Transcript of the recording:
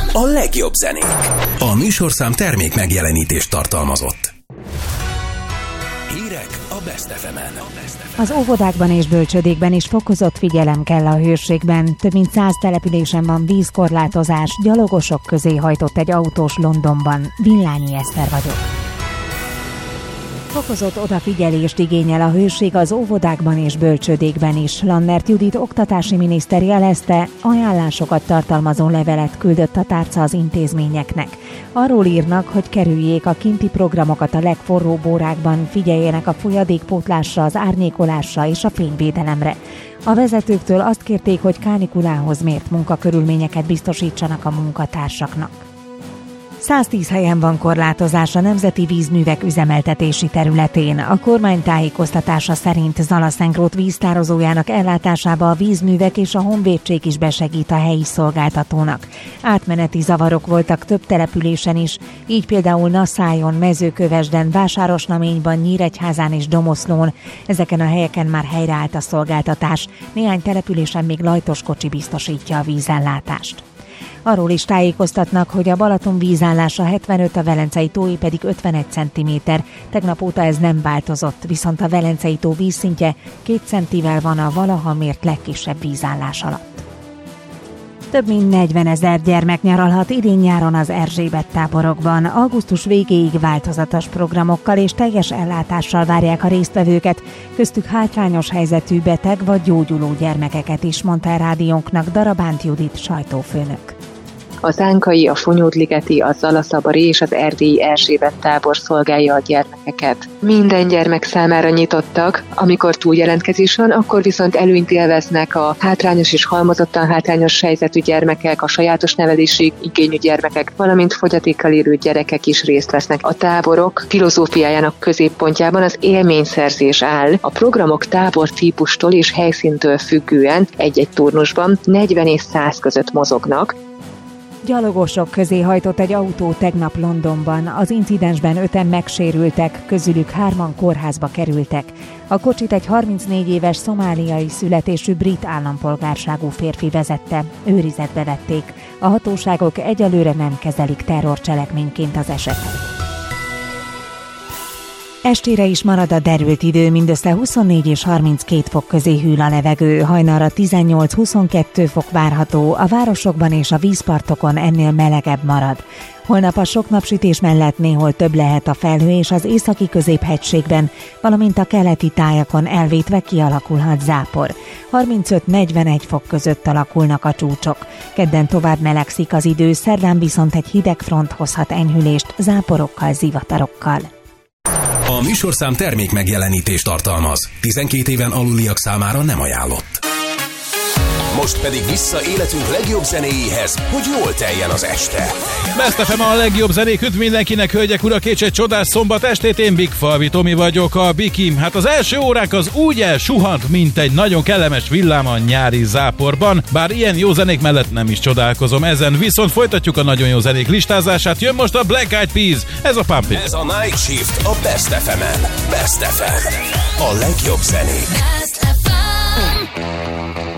a legjobb zenék. A műsorszám termék megjelenítést tartalmazott. Hírek a Best FM-en. Az óvodákban és bölcsődékben is fokozott figyelem kell a hőségben. Több mint 100 településen van vízkorlátozás, gyalogosok közé hajtott egy autós Londonban. Villányi Eszter vagyok. Fokozott odafigyelést igényel a hőség az óvodákban és bölcsődékben is. Lannert Judit oktatási miniszter jelezte, ajánlásokat tartalmazó levelet küldött a tárca az intézményeknek. Arról írnak, hogy kerüljék a kinti programokat a legforróbb órákban, figyeljenek a folyadékpótlásra, az árnyékolásra és a fényvédelemre. A vezetőktől azt kérték, hogy kánikulához mért munkakörülményeket biztosítsanak a munkatársaknak. 110 helyen van korlátozás a nemzeti vízművek üzemeltetési területén. A kormány tájékoztatása szerint Zalaszenkrót víztározójának ellátásába a vízművek és a honvédség is besegít a helyi szolgáltatónak. Átmeneti zavarok voltak több településen is, így például Naszájon, Mezőkövesden, Vásárosnaményban, Nyíregyházán és Domoszlón. Ezeken a helyeken már helyreállt a szolgáltatás. Néhány településen még lajtos kocsi biztosítja a vízellátást. Arról is tájékoztatnak, hogy a Balaton vízállása 75, a Velencei tói pedig 51 cm. Tegnap óta ez nem változott, viszont a Velencei tó vízszintje 2 centivel van a valaha mért legkisebb vízállás alatt. Több mint 40 000 gyermek nyaralhat idén-nyáron az Erzsébet táborokban. Augusztus végéig változatos programokkal és teljes ellátással várják a résztvevőket, köztük hátrányos helyzetű beteg vagy gyógyuló gyermekeket is, mondta a rádiónknak Darabánt Judit sajtófőnök. Az ánkai, a Fonyódligeti, a Zalaszabari és az erdélyi Erzsébet tábor szolgálja a gyermekeket. Minden gyermek számára nyitottak, amikor túljelentkezés van, akkor viszont előnyt élveznek a hátrányos és halmozottan hátrányos helyzetű gyermekek, a sajátos nevelési igényű gyermekek, valamint fogyatékkal élő gyerekek is részt vesznek. A táborok filozófiájának középpontjában az élményszerzés áll. A programok tábortípustól és helyszíntől függően egy-egy turnusban 40 és 100 között mozognak. Gyalogosok közé hajtott egy autó tegnap Londonban. Az incidensben 5-en megsérültek, közülük 3-an kórházba kerültek. A kocsit egy 34 éves szomáliai születésű brit állampolgárságú férfi vezette. Őrizetbe vették. A hatóságok egyelőre nem kezelik terrorcselekményként az esetet. Estére is marad a derült idő, mindössze 24 és 32 fok közé hűl a levegő, hajnalra 18-22 fok várható, a városokban és a vízpartokon ennél melegebb marad. Holnap a sok napsütés mellett néhol több lehet a felhő és az északi középhegységben, valamint a keleti tájakon elvétve kialakulhat zápor. 35-41 fok között alakulnak a csúcsok. Kedden tovább melegszik az idő, szerdán viszont egy hideg front hozhat enyhülést zátporokkal, zivatarokkal. A műsorszám termék megjelenítést tartalmaz. 12 éven aluliak számára nem ajánlott. Most pedig vissza életünk legjobb zenéjéhez, hogy jól teljen az este. Best FM a legjobb zenék üdv mindenkinek, hölgyek, urak, és egy csodás szombat estét, én Bigfalvi Tomi vagyok, a Biki. Hát az első óránk az úgy elsuhant, mint egy nagyon kellemes villám a nyári záporban, bár ilyen jó zenék mellett nem is csodálkozom ezen, viszont folytatjuk a nagyon jó zenék listázását, jön most a Black Eyed Peas, ez a Pump It. Ez a Night Shift a Best FM-en. Best FM. A legjobb zenék.